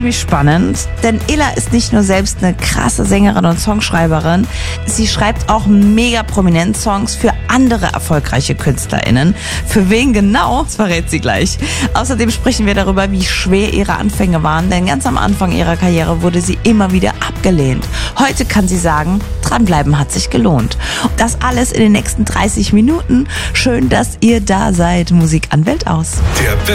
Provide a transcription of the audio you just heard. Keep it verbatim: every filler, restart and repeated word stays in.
Wie spannend, denn Ela ist nicht nur selbst eine krasse Sängerin und Songschreiberin, sie schreibt auch mega prominent Songs für andere erfolgreiche KünstlerInnen. Für wen genau, das verrät sie gleich. Außerdem sprechen wir darüber, wie schwer ihre Anfänge waren, denn ganz am Anfang ihrer Karriere wurde sie immer wieder abgelehnt. Heute kann sie sagen, dranbleiben hat sich gelohnt. Und das alles in den nächsten dreißig Minuten. Schön, dass ihr da seid. Musik an Welt aus. Der